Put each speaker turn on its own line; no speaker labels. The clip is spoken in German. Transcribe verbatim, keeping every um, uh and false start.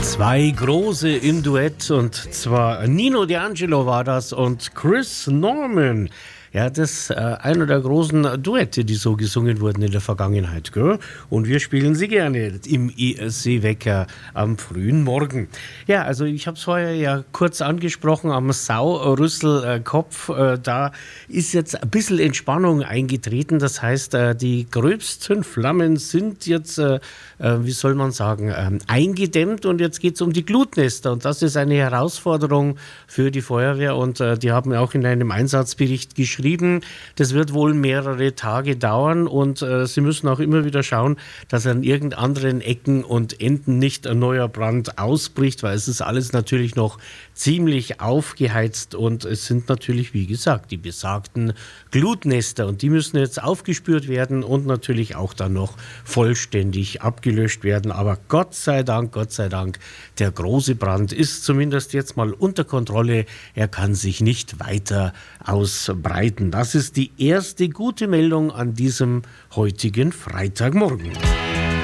Zwei Große im Duett, und zwar Nino D'Angelo war das und Chris Norman. Ja, das ist äh, einer der großen Duette, die so gesungen wurden in der Vergangenheit, gell? Und wir spielen sie gerne im E S C-Wecker am frühen Morgen. Ja, also ich habe es vorher ja kurz angesprochen, am Saurüsselkopf, äh, da ist jetzt ein bisschen Entspannung eingetreten. Das heißt, äh, die gröbsten Flammen sind jetzt, äh, äh, wie soll man sagen, äh, eingedämmt, und jetzt geht es um die Glutnester. Und das ist eine Herausforderung für die Feuerwehr, und äh, die haben auch in einem Einsatzbericht geschrieben, das wird wohl mehrere Tage dauern, und äh, sie müssen auch immer wieder schauen, dass an irgendeinen anderen Ecken und Enden nicht ein neuer Brand ausbricht, weil es ist alles natürlich noch ziemlich aufgeheizt, und es sind natürlich, wie gesagt, die besagten Glutnester, und die müssen jetzt aufgespürt werden und natürlich auch dann noch vollständig abgelöscht werden. Aber Gott sei Dank, Gott sei Dank, der große Brand ist zumindest jetzt mal unter Kontrolle. Er kann sich nicht weiter ausbreiten. Das ist die erste gute Meldung an diesem heutigen Freitagmorgen.